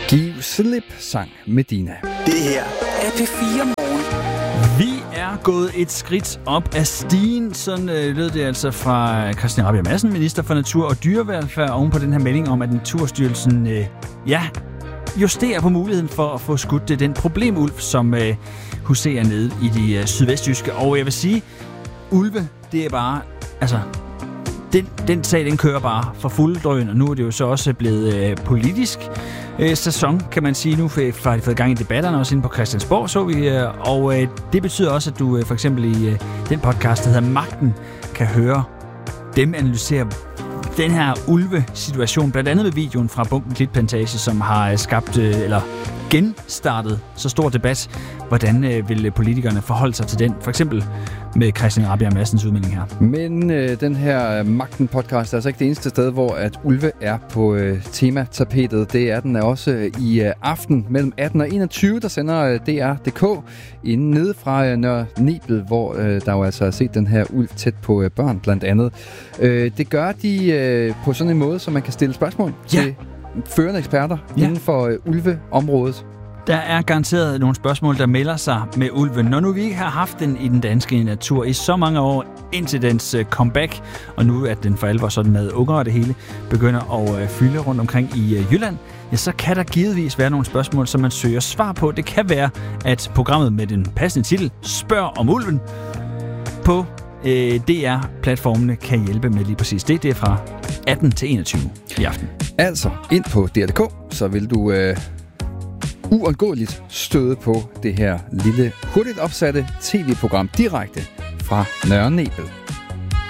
Giv slip, sang Medina. Det her er P4 Morgen. Vi er gået et skridt op af stigen. Sådan lød det altså fra Christian Rabjerg Madsen, minister for natur og dyrevelfærd, oven på den her melding om, at Naturstyrelsen justerer på muligheden for at få skudt den problemulv, som huserer nede i de sydvestjyske. Og jeg vil sige, ulve, det er bare, altså, den sag, den kører bare for fuld drøn, og nu er det jo så også blevet politisk sæson, kan man sige. Nu har de fået gang i debatterne, også inde på Christiansborg, så vi. Og det betyder også, at du for eksempel i den podcast, der hedder Magten, kan høre dem analysere den her ulve-situation, blandt andet med videoen fra Bunken Klitplantage, som har skabt, eller genstartet så stor debat. Hvordan vil politikerne forholde sig til den? For eksempel med Christian Rabjerg Madsens udmelding her. Men den her Magten-podcast er altså ikke det eneste sted, hvor at ulve er på tematapetet. Det er den også i aften mellem 18 og 21, der sender DR.dk inden nede fra Nørre Nebel, hvor der jo altså er set den her ulv tæt på børn blandt andet. Det gør de på sådan en måde, så man kan stille spørgsmål til førende eksperter inden for ulveområdet. Der er garanteret nogle spørgsmål, der melder sig med ulven. Når nu vi ikke har haft den i den danske natur i så mange år, indtil dens comeback, og nu at den for alvor sådan med unger og det hele begynder at fylde rundt omkring i Jylland, ja, så kan der givetvis være nogle spørgsmål, som man søger svar på. Det kan være, at programmet med den passende titel Spørg om ulven på DR-platformene kan hjælpe med lige præcis det. Det er fra 18 til 21 i aften. Altså, ind på DR.dk, så vil du uundgåeligt støde på det her lille, hurtigt opsatte tv-program direkte fra Nørre Nebel.